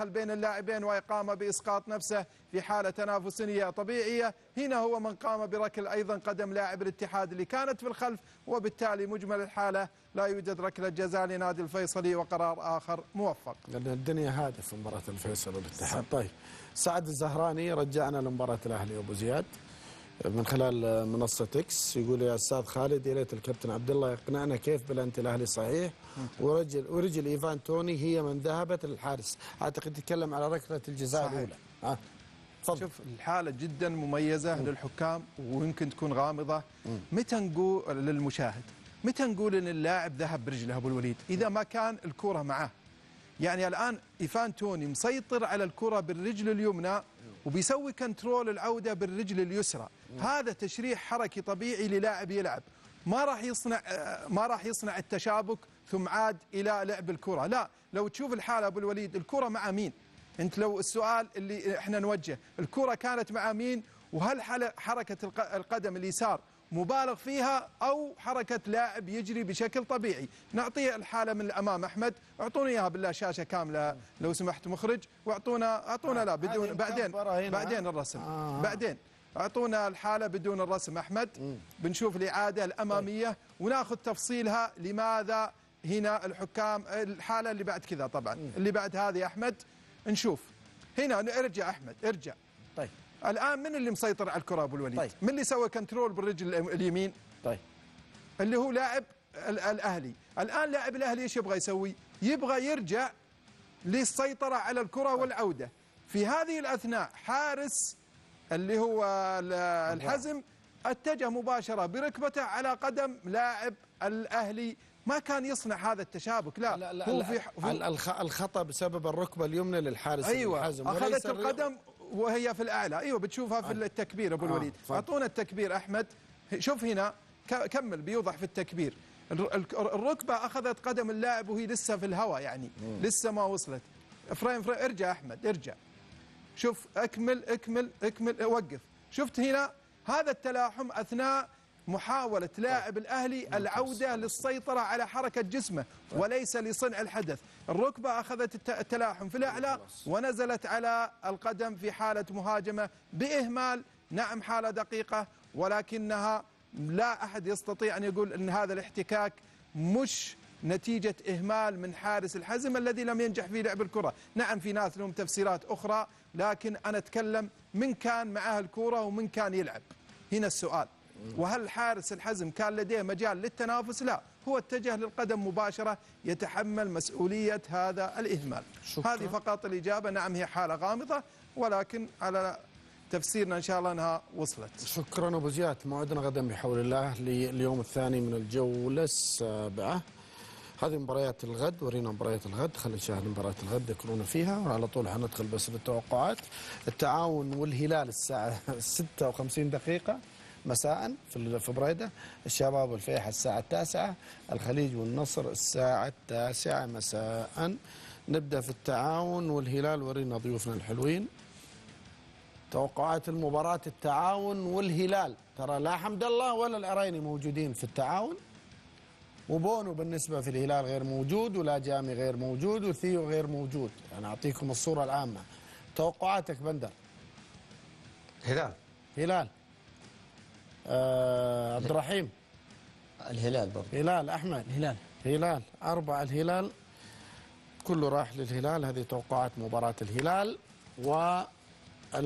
بين اللاعبين وإقامة بإسقاط نفسه في حالة تنافسية طبيعية. هنا هو من قام بركل أيضا قدم لاعب الاتحاد اللي كانت في الخلف، وبالتالي مجمل الحالة لا يوجد ركلة جزاء لنادي الفيصلي وقرار آخر موفق. لأن الدنيا هادئة في مباراة الفيصل والاتحاد. طيب سعد الزهراني رجعنا لمباراة الأهلي أبو زياد من خلال منصة اكس، يقول يا استاذ خالد يا ليت الكابتن عبد الله يقنعنا كيف بلنتي الاهلي صحيح ورجل ايفان توني هي من ذهبت للحارس. اعتقد يتكلم على ركله الجزاء الاولى. تفضل. شوف الحاله جدا مميزه للحكام ويمكن تكون غامضه. متى نقول للمشاهد، متى نقول ان اللاعب ذهب برجله ابو الوليد؟ اذا ما كان الكره معه. يعني الآن إيفان توني مسيطر على الكرة بالرجل اليمنى وبيسوي كنترول العودة بالرجل اليسرى. هذا تشريح حركي طبيعي للاعب يلعب، ما راح يصنع التشابك ثم عاد إلى لعب الكرة. لا، لو تشوف الحالة أبو الوليد الكرة مع مين؟ أنت لو السؤال اللي احنا نوجه، الكرة كانت مع مين؟ وهل حركة القدم اليسار مبالغ فيها أو حركة لاعب يجري بشكل طبيعي؟ نعطيه الحالة من الأمام. أحمد اعطونا إياها بالله شاشة كاملة لو سمحت مخرج، واعطونا لا بدون بعدين الرسم. بعدين اعطونا الحالة بدون الرسم أحمد. بنشوف الإعادة الأمامية وناخذ تفصيلها لماذا هنا الحكام. الحالة اللي بعد كذا طبعا اللي بعد هذه أحمد نشوف هنا. ارجع أحمد ارجع. طيب الآن من اللي مسيطر على الكرة أبو الوليد؟ طيب. من اللي سوى كنترول بالرجل اليمين؟ طيب اللي هو لاعب الأهلي. الآن لاعب الأهلي ايش يبغى يسوي؟ يبغى يرجع للسيطرة على الكرة والعودة. في هذه الأثناء حارس اللي هو الحزم اتجه مباشرة بركبته على قدم لاعب الأهلي، ما كان يصنع هذا التشابك. لا هو في الخطأ بسبب الركبة اليمنى للحارس. أيوة الحزم أخذت القدم وهي في الأعلى. أيوة بتشوفها في التكبير أبو الوليد. أعطونا التكبير أحمد. شوف هنا كمل بيوضح في التكبير. الركبة أخذت قدم اللاعب وهي لسه في الهواء، يعني لسه ما وصلت. فريم ارجع أحمد ارجع. شوف اكمل وقف. شفت هنا هذا التلاحم أثناء محاولة لاعب الأهلي العودة للسيطرة على حركة جسمه وليس لصنع الحدث. الركبة أخذت التلاحم في الأعلى ونزلت على القدم في حالة مهاجمة بإهمال. نعم حالة دقيقة، ولكنها لا أحد يستطيع أن يقول أن هذا الاحتكاك مش نتيجة إهمال من حارس الحزم الذي لم ينجح في لعب الكرة. نعم في ناس لهم تفسيرات أخرى، لكن أنا أتكلم من كان معه الكرة ومن كان يلعب. هنا السؤال، وهل حارس الحزم كان لديه مجال للتنافس؟ لا، هو اتجه للقدم مباشرة، يتحمل مسؤولية هذا الإهمال. هذه فقط الإجابة. نعم هي حالة غامضة، ولكن على تفسيرنا إن شاء الله أنها وصلت. شكرا أبو زياد. موعدنا غدا بحول الله لليوم الثاني من الجولة السابعة. هذه مباريات الغد، ورينا مباريات الغد، خلينا نشاهد مباريات الغد ذكرونا فيها، وعلى طول حندخل بس بالتوقعات. التعاون والهلال الساعة 56 دقيقة مساء في بريدة، الشباب والفيحة الساعة 9، الخليج والنصر الساعة 9 مساء. نبدأ في التعاون والهلال، ورينا ضيوفنا الحلوين توقعات المباراة. التعاون والهلال، ترى لا حمد الله ولا العريني موجودين في التعاون، وبونو بالنسبة في الهلال غير موجود، ولا جامي غير موجود، وثيو غير موجود. أنا أعطيكم الصورة العامة. توقعاتك بندر؟ هلال. عبد الرحيم؟ الهلال برضه. هلال. أحمد؟ هلال 4. الهلال كله راح للهلال. هذه توقعات مباراة الهلال. و